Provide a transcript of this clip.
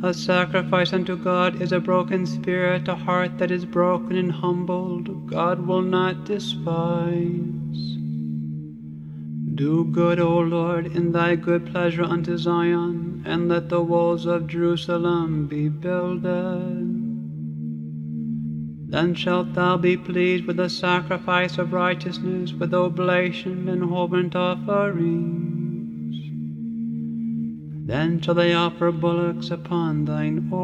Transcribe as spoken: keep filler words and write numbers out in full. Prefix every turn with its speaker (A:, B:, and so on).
A: A sacrifice unto God is a broken spirit, a heart that is broken and humbled, God will not despise. Do good, O Lord, in thy good pleasure unto Zion, and let the walls of Jerusalem be builded. Then shalt thou be pleased with the sacrifice of righteousness, with oblation and whole burnt offerings. Then shall they offer bullocks upon thine altar.